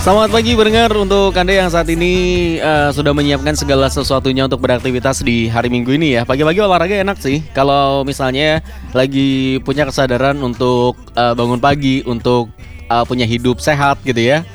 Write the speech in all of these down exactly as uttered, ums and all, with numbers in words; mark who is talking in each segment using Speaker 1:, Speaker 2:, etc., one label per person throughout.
Speaker 1: Selamat pagi pendengar, untuk Anda yang saat ini uh, sudah menyiapkan segala sesuatunya untuk beraktivitas di hari Minggu ini ya. Pagi-pagi olahraga enak sih. Kalau misalnya lagi punya kesadaran untuk uh, bangun pagi, untuk uh, punya hidup sehat gitu ya.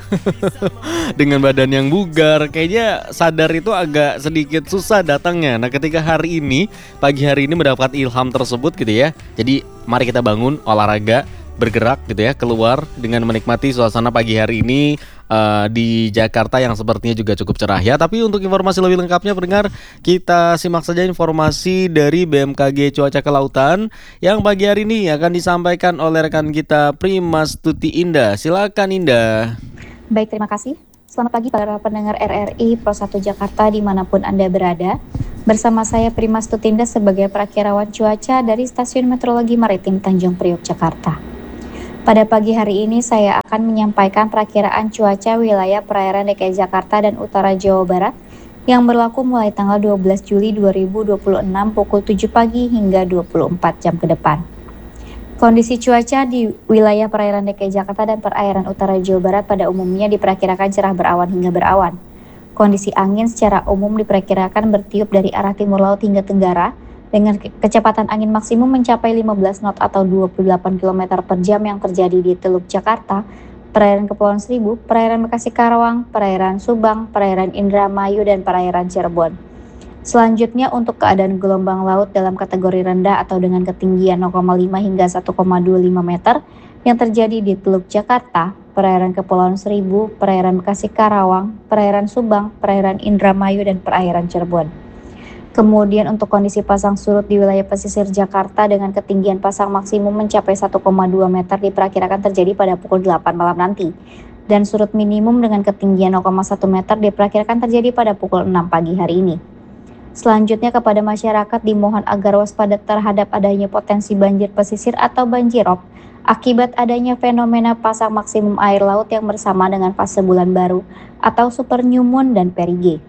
Speaker 1: Dengan badan yang bugar, kayaknya sadar itu agak sedikit susah datangnya. Nah, ketika hari ini, pagi hari ini mendapat ilham tersebut gitu ya. Jadi mari kita bangun, olahraga, bergerak gitu ya, keluar dengan menikmati suasana pagi hari ini uh, di Jakarta yang sepertinya juga cukup cerah ya. Tapi untuk informasi lebih lengkapnya pendengar, kita simak saja informasi dari B M K G Cuaca Kelautan yang pagi hari ini akan disampaikan oleh rekan kita Primastuti Indah. Silakan Indah.
Speaker 2: Baik, terima kasih. Selamat pagi para pendengar R R I Pro satu Jakarta dimanapun Anda berada. Bersama saya Primastuti Indah sebagai perakirawan cuaca dari Stasiun Meteorologi Maritim Tanjung Priok, Jakarta. Pada pagi hari ini saya akan menyampaikan perakiraan cuaca wilayah perairan D K I Jakarta dan utara Jawa Barat yang berlaku mulai tanggal dua belas Juli dua ribu dua puluh enam pukul tujuh pagi hingga dua puluh empat jam ke depan. Kondisi cuaca di wilayah perairan D K I Jakarta dan perairan utara Jawa Barat pada umumnya diperkirakan cerah berawan hingga berawan. Kondisi angin secara umum diperkirakan bertiup dari arah timur laut hingga tenggara, dengan kecepatan angin maksimum mencapai lima belas knot atau dua puluh delapan kilometer per jam yang terjadi di Teluk Jakarta, perairan Kepulauan Seribu, perairan Bekasi Karawang, perairan Subang, perairan Indramayu, dan perairan Cirebon. Selanjutnya untuk keadaan gelombang laut dalam kategori rendah atau dengan ketinggian nol koma lima hingga satu koma dua lima meter yang terjadi di Teluk Jakarta, perairan Kepulauan Seribu, perairan Bekasi Karawang, perairan Subang, perairan Indramayu, dan perairan Cirebon. Kemudian untuk kondisi pasang surut di wilayah pesisir Jakarta dengan ketinggian pasang maksimum mencapai satu koma dua meter diperkirakan terjadi pada pukul delapan malam nanti. Dan surut minimum dengan ketinggian nol koma satu meter diperkirakan terjadi pada pukul enam pagi hari ini. Selanjutnya kepada masyarakat dimohon agar waspada terhadap adanya potensi banjir pesisir atau banjirop akibat adanya fenomena pasang maksimum air laut yang bersama dengan fase bulan baru atau super new moon dan perigee.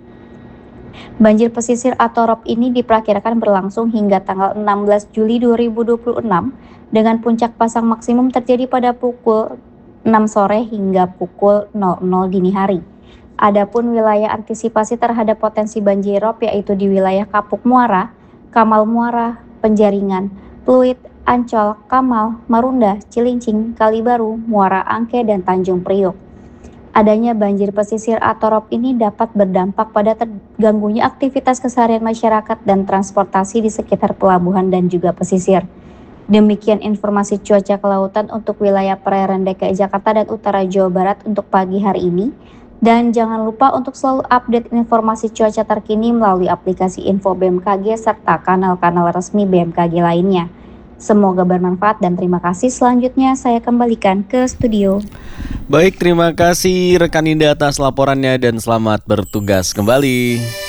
Speaker 2: Banjir pesisir atau rop ini diperkirakan berlangsung hingga tanggal enam belas Juli dua ribu dua puluh enam dengan puncak pasang maksimum terjadi pada pukul enam sore hingga pukul nol nol dini hari. Adapun wilayah antisipasi terhadap potensi banjir rop yaitu di wilayah Kapuk Muara, Kamal Muara, Penjaringan, Pluit, Ancol, Kamal, Marunda, Cilincing, Kalibaru, Muara Angke, dan Tanjung Priok. Adanya banjir pesisir atau rop ini dapat berdampak pada terganggunya aktivitas keseharian masyarakat dan transportasi di sekitar pelabuhan dan juga pesisir. Demikian informasi cuaca kelautan untuk wilayah perairan D K I Jakarta dan utara Jawa Barat untuk pagi hari ini. Dan jangan lupa untuk selalu update informasi cuaca terkini melalui aplikasi Info B M K G serta kanal-kanal resmi B M K G lainnya. Semoga bermanfaat dan terima kasih. Selanjutnya saya kembalikan ke studio.
Speaker 1: Baik, terima kasih rekan Indah atas laporannya dan selamat bertugas kembali.